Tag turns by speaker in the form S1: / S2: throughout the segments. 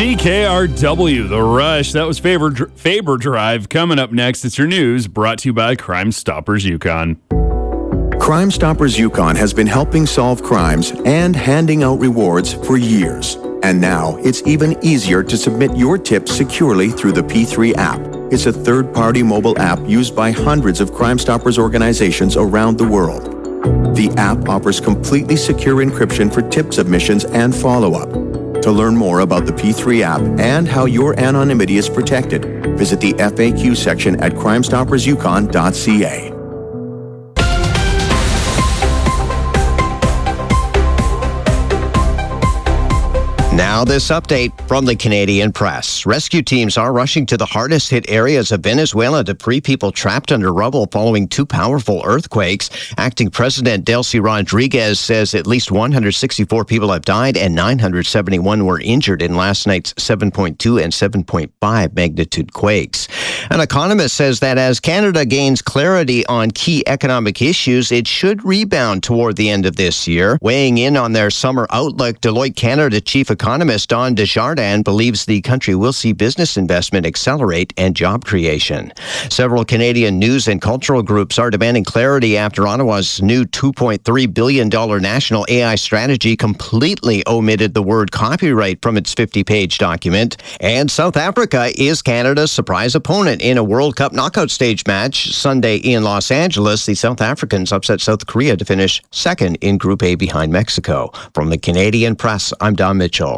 S1: CKRW, The Rush. That was Faber Drive. Coming up next, it's your news brought to you by Crime Stoppers Yukon.
S2: Crime Stoppers Yukon has been helping solve crimes and handing out rewards for years. And now it's even easier to submit your tips securely through the P3 app. It's a third-party mobile app used by hundreds of Crime Stoppers organizations around the world. The app offers completely secure encryption for tip submissions and follow-up. To learn more about the P3 app and how your anonymity is protected, visit the FAQ section at crimestoppersyukon.ca.
S3: Now this update from the Canadian Press. Rescue teams are rushing to the hardest hit areas of Venezuela to free people trapped under rubble following two powerful earthquakes. Acting President Delcy Rodriguez says at least 164 people have died and 971 were injured in last night's 7.2 and 7.5 magnitude quakes. An economist says that as Canada gains clarity on key economic issues, it should rebound toward the end of this year. Weighing in on their summer outlook, Deloitte Canada Chief Economist Don Desjardins believes the country will see business investment accelerate and job creation. Several Canadian news and cultural groups are demanding clarity after Ottawa's new $2.3 billion national AI strategy completely omitted the word copyright from its 50-page document. And South Africa is Canada's surprise opponent in a World Cup knockout stage match Sunday in Los Angeles. The South Africans upset South Korea to finish second in Group A behind Mexico. From the Canadian Press, I'm Don Mitchell.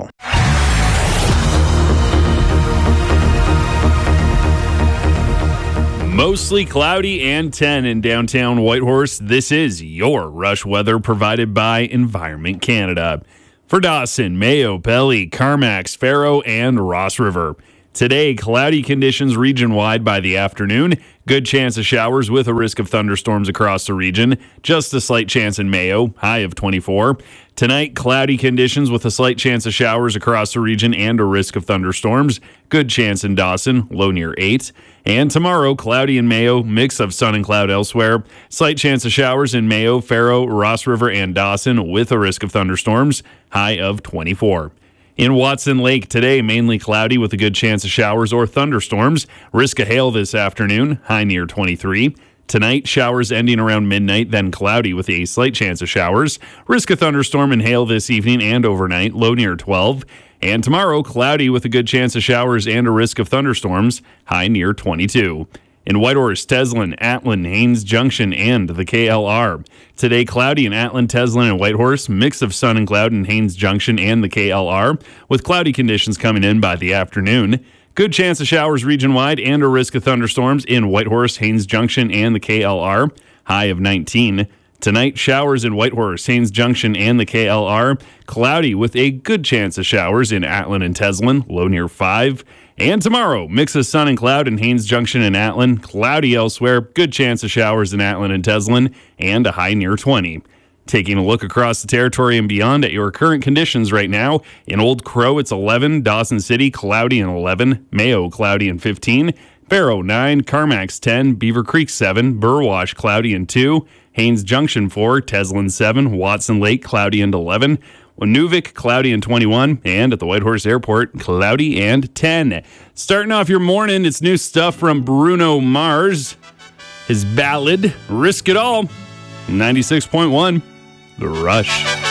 S1: Mostly cloudy and 10 in downtown Whitehorse. This is your rush weather provided by Environment Canada. For Dawson, Mayo, Pelly, Carmacks, Faro, and Ross River. Today, cloudy conditions region-wide by the afternoon. Good chance of showers with a risk of thunderstorms across the region. Just a slight chance in Mayo, high of 24. Tonight, cloudy conditions with a slight chance of showers across the region and a risk of thunderstorms. Good chance in Dawson, low near 8. And tomorrow, cloudy in Mayo, mix of sun and cloud elsewhere. Slight chance of showers in Mayo, Faro, Ross River, and Dawson with a risk of thunderstorms, high of 24. In Watson Lake today, mainly cloudy with a good chance of showers or thunderstorms. Risk of hail this afternoon, high near 23. Tonight, showers ending around midnight, then cloudy with a slight chance of showers. Risk of thunderstorm and hail this evening and overnight, low near 12. And tomorrow, cloudy with a good chance of showers and a risk of thunderstorms, high near 22. In Whitehorse, Teslin, Atlin, Haines Junction, and the KLR. Today, cloudy in Atlin, Teslin, and Whitehorse. Mix of sun and cloud in Haines Junction and the KLR, with cloudy conditions coming in by the afternoon. Good chance of showers region-wide and a risk of thunderstorms in Whitehorse, Haines Junction, and the KLR. High of 19. Tonight, showers in Whitehorse, Haines Junction, and the KLR. Cloudy with a good chance of showers in Atlin and Teslin, low near 5. And tomorrow, mix of sun and cloud in Haines Junction and Atlin. Cloudy elsewhere, good chance of showers in Atlin and Teslin, and a high near 20. Taking a look across the territory and beyond at your current conditions right now. In Old Crow, it's 11. Dawson City, cloudy and 11. Mayo, cloudy and 15. Faro, 9. Carmacks, 10. Beaver Creek, 7. Burwash, cloudy and 2. Haines Junction, 4. Teslin, 7. Watson Lake, cloudy and 11. Nunavik, cloudy and 21, and at the Whitehorse Airport, cloudy and 10. Starting off your morning, it's new stuff from Bruno Mars. His ballad, Risk It All, 96.1, The Rush.